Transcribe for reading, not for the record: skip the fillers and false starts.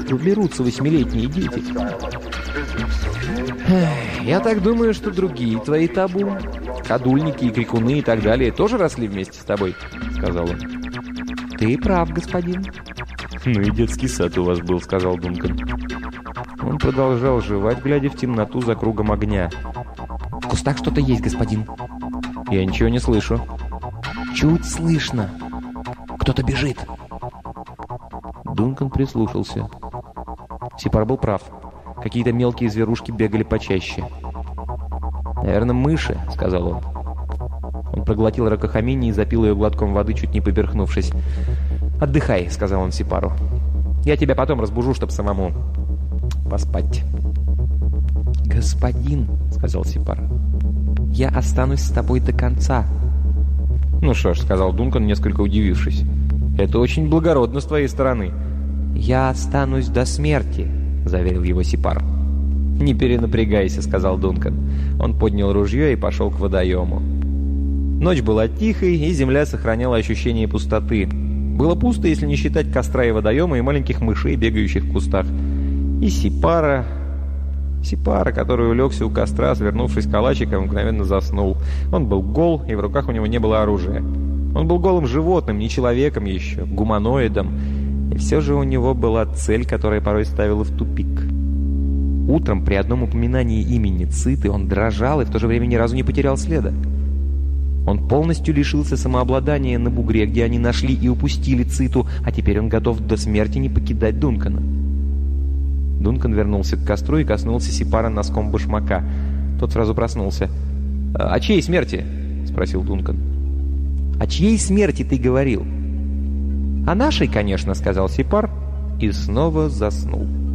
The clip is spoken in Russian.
проберутся 8-летние дети? Я так думаю, что другие твои табу, ходульники и крикуны и так далее, тоже росли вместе с тобой, сказал он. Ты прав, господин. Ну и детский сад у вас был, сказал Дункан. Он продолжал жевать, глядя в темноту за кругом огня. В кустах что-то есть, господин. Я ничего не слышу. Чуть слышно. Кто-то бежит. Дункан прислушался. Сипар был прав. Какие-то мелкие зверушки бегали почаще. «Наверное, мыши», — сказал он. Он проглотил ракохамини и запил ее глотком воды, чуть не поперхнувшись. «Отдыхай», — сказал он Сипару. «Я тебя потом разбужу, чтоб самому поспать». «Господин», — сказал Сипар, — «я останусь с тобой до конца». «Ну что ж», — сказал Дункан, несколько удивившись, — «это очень благородно с твоей стороны». «Я останусь до смерти», — заверил его Сипар. «Не перенапрягайся», — сказал Дункан. Он поднял ружье и пошел к водоему. Ночь была тихой, и земля сохраняла ощущение пустоты. Было пусто, если не считать костра и водоема, и маленьких мышей, бегающих в кустах. И Сипара, который улегся у костра, свернувшись калачиком, мгновенно заснул. Он был гол, и в руках у него не было оружия. Он был голым животным, не человеком еще, гуманоидом. И все же у него была цель, которая порой ставила в тупик. Утром при одном упоминании имени Циты он дрожал и в то же время ни разу не потерял следа. Он полностью лишился самообладания на бугре, где они нашли и упустили Циту, а теперь он готов до смерти не покидать Дункана. Дункан вернулся к костру и коснулся Сипара носком башмака. Тот сразу проснулся. «О чьей смерти?» — спросил Дункан. «О чьей смерти ты говорил?» «О нашей, конечно», — сказал Сипар и снова заснул.